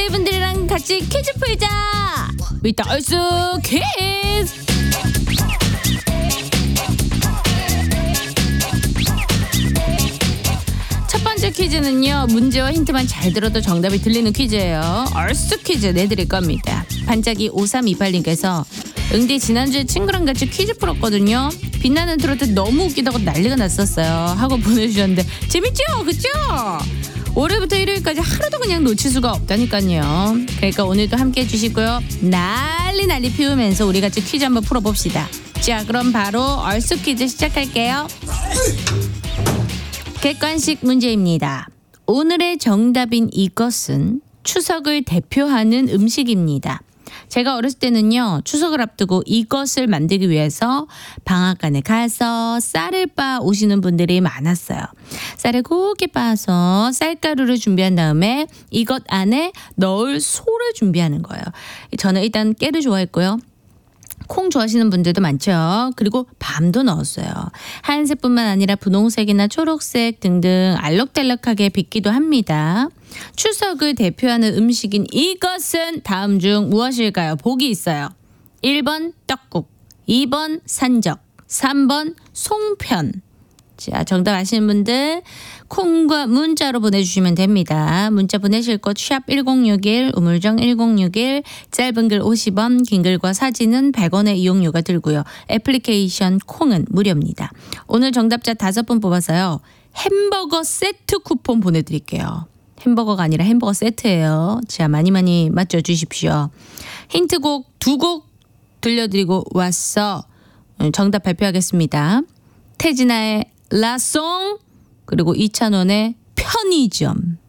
문제분들이랑 같이 퀴즈 풀자. 위트 얼쑤 퀴즈. 첫 번째 퀴즈는요, 문제와 힌트만 잘 들어도 정답이 들리는 퀴즈예요. 얼쑤 퀴즈 내드릴 겁니다. 반짝이 5328님께서 응디 지난주에 친구랑 같이 퀴즈 풀었거든요. 빛나는 트로트 너무 웃기다고 난리가 났었어요 하고 보내주셨는데 재밌죠? 그쵸? 월요일부터 일요일까지 하루도 그냥 놓칠 수가 없다니까요. 그러니까 오늘도 함께 해주시고요. 난리 피우면서 우리 같이 퀴즈 한번 풀어봅시다. 자, 그럼 바로 얼쑤 퀴즈 시작할게요. 객관식 문제입니다. 오늘의 정답인 이것은 추석을 대표하는 음식입니다. 제가 어렸을 때는요, 추석을 앞두고 이것을 만들기 위해서 방앗간에 가서 쌀을 빻아 오시는 분들이 많았어요. 쌀을 곱게 빻아서 쌀가루를 준비한 다음에 이것 안에 넣을 소를 준비하는 거예요. 저는 일단 깨를 좋아했고요. 콩 좋아하시는 분들도 많죠. 그리고 밤도 넣었어요. 하얀색뿐만 아니라 분홍색이나 초록색 등등 알록달록하게 빚기도 합니다. 추석을 대표하는 음식인 이것은 다음 중 무엇일까요? 보기 있어요. 1번 떡국, 2번 산적, 3번 송편. 자, 정답 아시는 분들 콩과 문자로 보내주시면 됩니다. 문자 보내실 곳 샵 1061, 우물정 1061, 짧은 글 50원, 긴 글과 사진은 100원의 이용료가 들고요. 애플리케이션 콩은 무료입니다. 오늘 정답자 5분 뽑아서요, 햄버거 세트 쿠폰 보내드릴게요. 햄버거가 아니라 햄버거 세트예요. 자, 많이 맞춰주십시오. 힌트곡 2곡 들려드리고 왔어. 정답 발표하겠습니다. 태진아의 라송, 그리고 이찬원의 편의점.